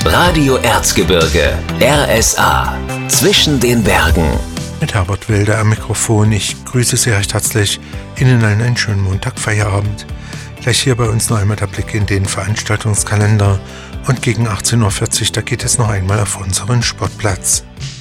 Radio Erzgebirge, RSA, zwischen den Bergen. Mit Herbert Wilde am Mikrofon. Ich grüße Sie recht herzlich. Ihnen einen schönen Montag, Feierabend. Gleich hier bei uns noch einmal der Blick in den Veranstaltungskalender. Und gegen 18.40 Uhr, da geht es noch einmal auf unseren Sportplatz.